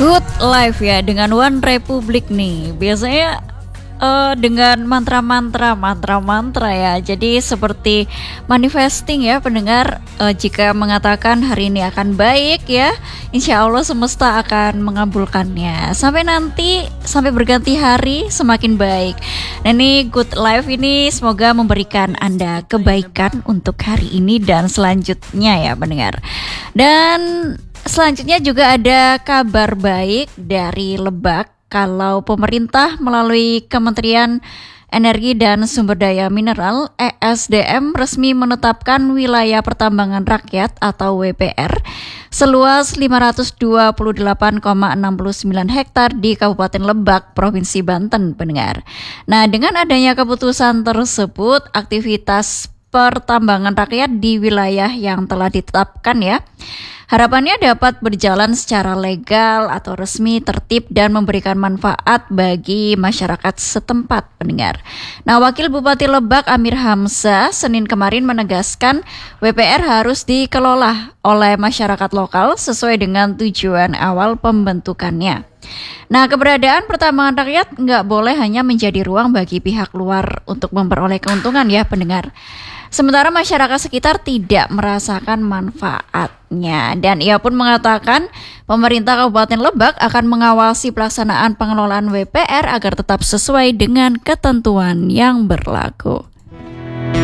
Good Life ya dengan One Republic nih. Biasanya dengan mantra-mantra ya. Jadi seperti manifesting ya pendengar, jika mengatakan hari ini akan baik ya, insya Allah semesta akan mengabulkannya. Sampai berganti hari semakin baik. Nah ini Good Life ini semoga memberikan Anda kebaikan untuk hari ini dan selanjutnya ya pendengar. Dan selanjutnya juga ada kabar baik dari Lebak. Kalau pemerintah melalui Kementerian Energi dan Sumber Daya Mineral (ESDM) resmi menetapkan wilayah pertambangan rakyat atau WPR seluas 528,69 hektar di Kabupaten Lebak, Provinsi Banten, pendengar. Nah, dengan adanya keputusan tersebut, aktivitas pertambangan rakyat di wilayah yang telah ditetapkan ya, harapannya dapat berjalan secara legal atau resmi, tertib, dan memberikan manfaat bagi masyarakat setempat, pendengar. Nah, Wakil Bupati Lebak Amir Hamzah Senin kemarin menegaskan WPR harus dikelola oleh masyarakat lokal sesuai dengan tujuan awal pembentukannya. Nah, keberadaan pertambangan rakyat nggak boleh hanya menjadi ruang bagi pihak luar untuk memperoleh keuntungan ya, pendengar. Sementara masyarakat sekitar tidak merasakan manfaatnya. Dan ia pun mengatakan pemerintah Kabupaten Lebak akan mengawasi pelaksanaan pengelolaan WPR agar tetap sesuai dengan ketentuan yang berlaku.